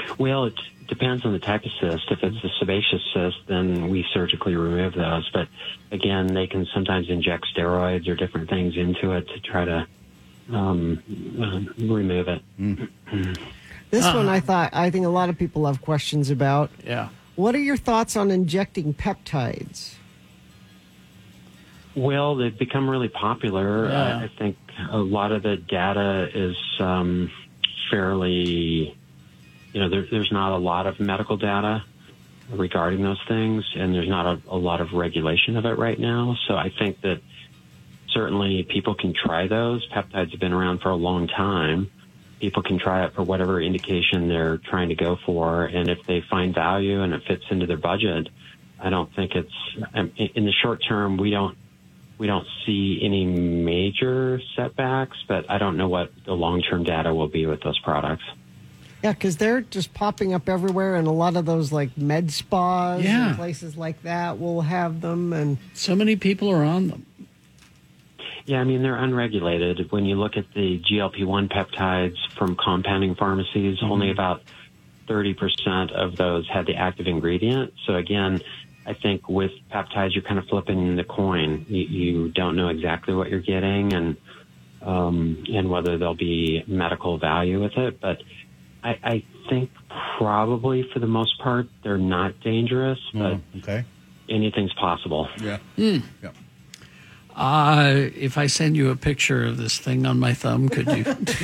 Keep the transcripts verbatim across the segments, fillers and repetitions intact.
Well, it depends on the type of cyst. If it's a sebaceous cyst, then we surgically remove those. But again, they can sometimes inject steroids or different things into it to try to um, uh, remove it. Mm. This Uh-huh. one, I thought, I think a lot of people have questions about. Yeah. What are your thoughts on injecting peptides? Well, they've become really popular. Yeah. Uh, I think a lot of the data is um, fairly, you know, there, there's not a lot of medical data regarding those things, and there's not a, a lot of regulation of it right now. So I think that certainly people can try those. Peptides have been around for a long time. People can try it for whatever indication they're trying to go for, and if they find value and it fits into their budget, I don't think it's, in the short term, we don't We don't see any major setbacks, but I don't know what the long-term data will be with those products. Yeah, because they're just popping up everywhere, and a lot of those like med spas Yeah. and places like that will have them. And So many people are on them. Yeah, I mean, they're unregulated. When you look at the G L P one peptides from compounding pharmacies, mm-hmm. only about thirty percent of those had the active ingredient. So again, I think with peptides, you're kind of flipping the coin. You, you don't know exactly what you're getting and um, and whether there'll be medical value with it. But I, I think probably for the most part, they're not dangerous, but oh, okay. anything's possible. Yeah. Mm. Yeah. Uh, if I send you a picture of this thing on my thumb, could you?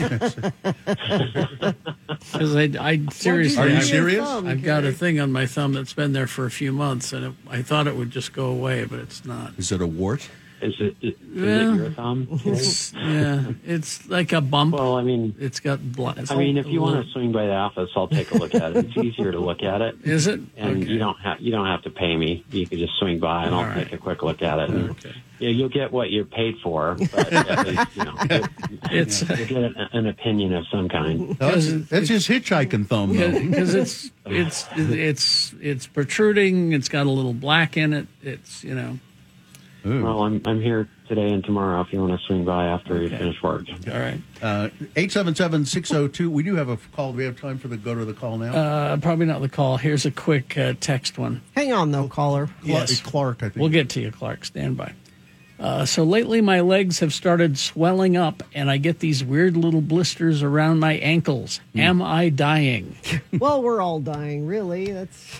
Because I, I seriously, Are you I've, serious? I've got a thing on my thumb that's been there for a few months, and it, I thought it would just go away, but it's not. Is it a wart? Is it, is Yeah. it your thumb? It's, yeah, it's like a bump. Well, I mean, It's got blood. I mean, if you want to swing by the office, I'll take a look at it. It's easier to look at it, Is it? and Okay. you don't have you don't have to pay me. You can just swing by, and All I'll right. take a quick look at it. And, Okay. yeah, you'll get what you're paid for, but at least, you know, It's you'll get an, an opinion of some kind. No, that's, that's his hitchhiking thumb, though. because it's it's it's it's protruding. It's got a little black in it. It's you know. Ooh. Well, I'm I'm here today and tomorrow if you want to swing by after you Okay. finish work. All right. Uh, eight seven seven, six oh two. We do have a call. Do we have time for the go to the call now? Uh, probably not the call. Here's a quick uh, text one. hang on, though, caller. Yes. Clark, I think. We'll get to you, Clark. Stand by. Uh, so lately, my legs have started swelling up, and I get these weird little blisters around my ankles. Hmm. Am I dying? Well, we're all dying, really. That's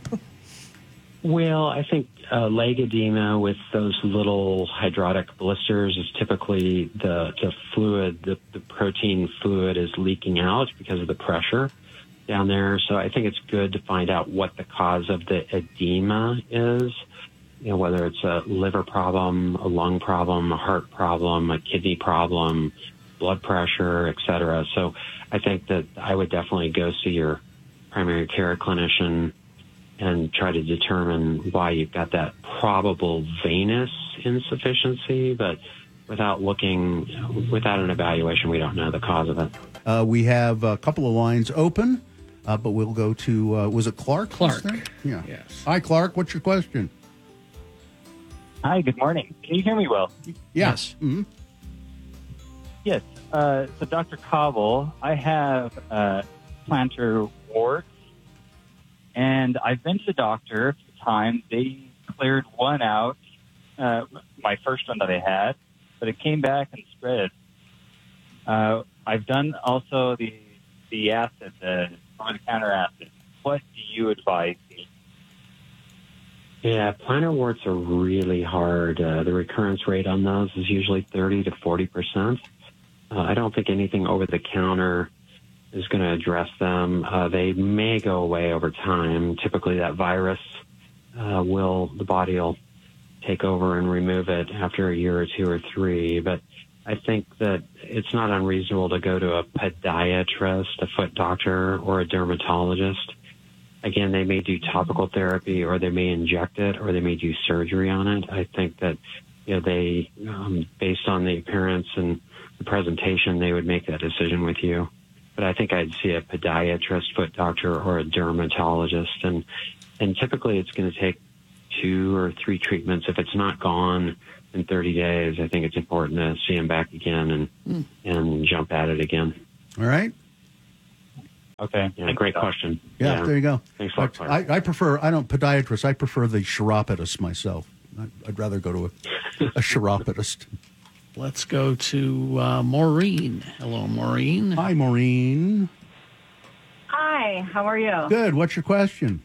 Well, I think uh, leg edema with those little hydrotic blisters is typically the, the fluid, the, the protein fluid is leaking out because of the pressure down there. So I think it's good to find out what the cause of the edema is, you know, whether it's a liver problem, a lung problem, a heart problem, a kidney problem, blood pressure, et cetera. So I think that I would definitely go see your primary care clinician and try to determine why you've got that probable venous insufficiency, but without looking, without an evaluation, we don't know the cause of it. Uh, we have a couple of lines open, uh, but we'll go to, uh, was it Clark? Clark. Yeah. Yes. Hi, Clark. What's your question? Hi, good morning. Can you hear me well? Yes. Mm-hmm. Yes. Uh, so, Doctor Cobble, I have uh, plantar warts, and I've been to the doctor a few times. They cleared one out, uh, my first one that I had, but it came back and spread. Uh, I've done also the the acid, the over-the-counter acid. What do you advise me? Yeah, plantar warts are really hard. Uh, the recurrence rate on those is usually thirty to forty percent. Uh, I don't think anything over the counter is going to address them. Uh, they may go away over time. Typically that virus uh, will, the body will take over and remove it after a year or two or three. But I think that it's not unreasonable to go to a podiatrist, a foot doctor, or a dermatologist. Again, they may do topical therapy, or they may inject it, or they may do surgery on it. I think that, you know, they, um, based on the appearance and the presentation, they would make that decision with you. But I think I'd see a podiatrist, foot doctor, or a dermatologist. And, and typically it's going to take two or three treatments. If it's not gone in thirty days, I think it's important to see him back again and, mm. and jump at it again. All right. Okay. Yeah, great question. Yeah, there you go. Thanks a lot, Clark. I, I prefer, I don't podiatrist, I prefer the chiropodist myself. I- I'd rather go to a, a chiropodist. Let's go to uh, Maureen. Hello, Maureen. Hi, Maureen. Hi, how are you? Good. What's your question?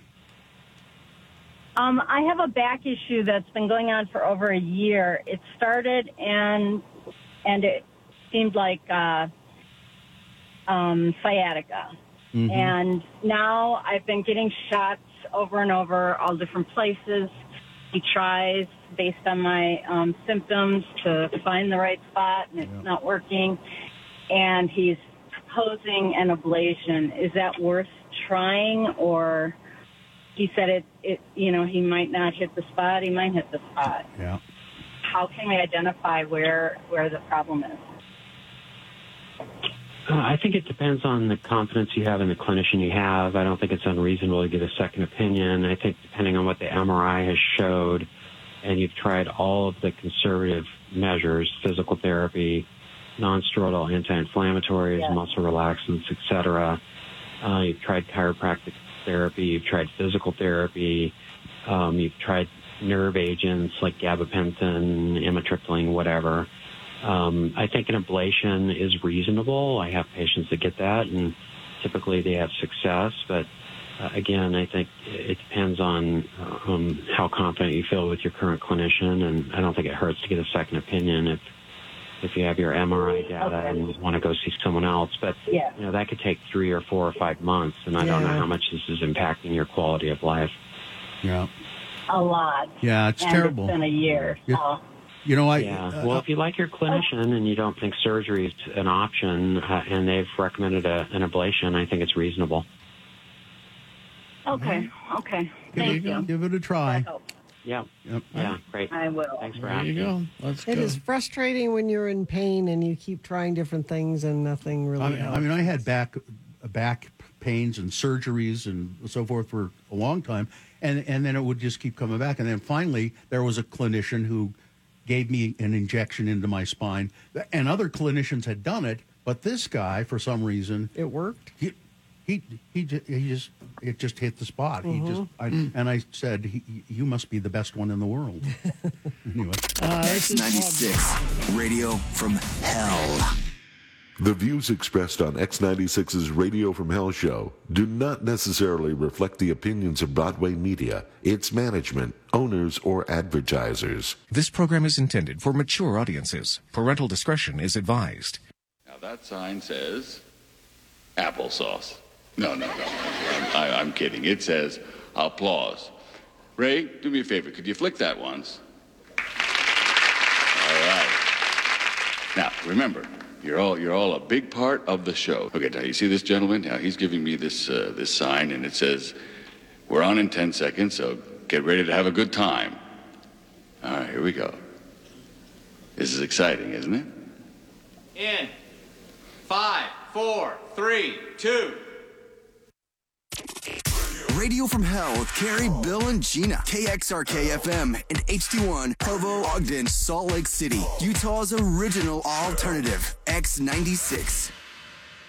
Um, I have a back issue that's been going on for over a year. It started and and it seemed like uh, um, sciatica. Mm-hmm. And now I've been getting shots over and over, all different places. He tries, based on my um, symptoms, to find the right spot, and it's Yeah. not working. And he's proposing an ablation. Is that worth trying, or he said it, it, you know, he might not hit the spot, he might hit the spot. Yeah. How can we identify where where the problem is? Uh, I think it depends on the confidence you have in the clinician you have. I don't think it's unreasonable to get a second opinion. I think depending on what the M R I has showed, and you've tried all of the conservative measures, physical therapy, non-steroidal anti-inflammatories, Yeah. muscle relaxants, et cetera. Uh, you've tried chiropractic therapy, you've tried physical therapy, um, you've tried nerve agents like gabapentin, amitriptyline, whatever. Um, I think an ablation is reasonable. I have patients that get that, and typically they have success. But uh, again, I think it depends on um, how confident you feel with your current clinician, and I don't think it hurts to get a second opinion if if you have your M R I data Okay. and want to go see someone else. But Yeah. you know that could take three or four or five months, and I don't know Yeah. how much this is impacting your quality of life. Yeah. A lot. Yeah, it's and terrible. It's been a year. Yeah. So. You know, I. Yeah. uh, Well, if you like your clinician and you don't think surgery is an option, uh, and they've recommended a, an ablation, I think it's reasonable. Okay. Okay. give, Thank it, you. give it a try. I hope. Yeah. Yep. Yeah. Great. I will. Thanks for There asking. you go. Let's It go. is frustrating when you're in pain and you keep trying different things and nothing really I mean, helps. I mean, I had back back pains and surgeries and so forth for a long time, and and then it would just keep coming back. And then finally, there was a clinician who gave me an injection into my spine, and other clinicians had done it, but this guy, for some reason, It worked. he he he, ju- he just it just hit the spot. He just I, and I said, he, "You must be the best one in the world." Anyway, Uh, this X is ninety-six, radio from hell. The views expressed on X ninety-six's Radio from Hell show do not necessarily reflect the opinions of Broadway Media, its management, owners, or advertisers. This program is intended for mature audiences. Parental discretion is advised. Now that sign says applesauce. No, no, no. I'm, I, I'm kidding. It says applause. Ray, do me a favor. Could you flick that once? All right. Now, remember, you're all you're all a big part of the show. Okay, now you see this gentleman? Now he's giving me this uh, this sign, and it says, "We're on in ten seconds, so get ready to have a good time." All right, here we go. This is exciting, isn't it? In five, four, three, two. Radio from Hell with Carrie, Bill, and Gina. K X R K F M and H D one, Provo, Ogden, Salt Lake City. Utah's original alternative. X ninety-six.